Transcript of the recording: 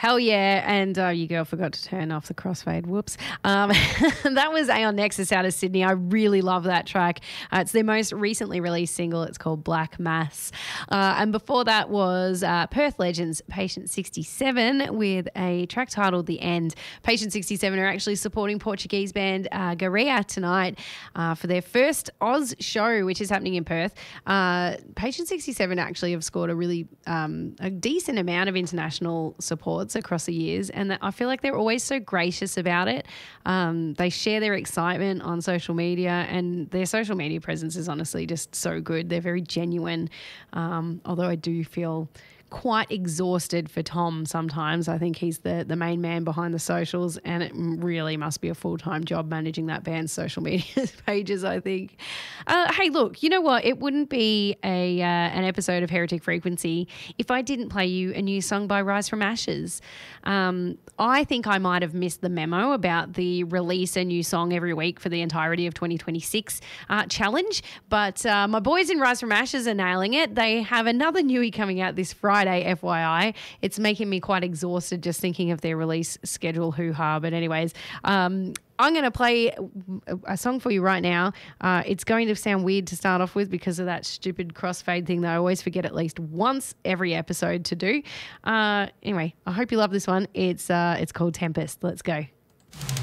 Hell yeah. And your girl forgot to turn off the crossfade. Whoops. That was Aeon Nexus out of Sydney. I really love that track. It's their most recently released single. It's called Black Mass. And before that was Perth Legends, Patient 67, with a track titled The End. Patient 67 are actually supporting Portuguese band Garea tonight for their first Oz show, which is happening in Perth. Patient 67 actually have scored a really a decent amount of international supports across the years, and I feel like they're always so gracious about it. They share their excitement on social media, and their social media presence is honestly just so good. They're very genuine, although I do feel quite exhausted for Tom sometimes. I think he's the main man behind the socials, and it really must be a full-time job managing that band's social media pages, I think. Hey, look, you know what? It wouldn't be an episode of Heretic Frequency if I didn't play you a new song by Rise From Ashes. I think I might have missed the memo about the release a new song every week for the entirety of 2026 challenge, but my boys in Rise From Ashes are nailing it. They have another newie coming out this Friday, FYI. It's making me quite exhausted just thinking of their release schedule, hoo-ha. But anyways, I'm going to play a song for you right now. It's going to sound weird to start off with because of that stupid crossfade thing that I always forget at least once every episode to do. Anyway, I hope you love this one. It's called Tempest. Let's go.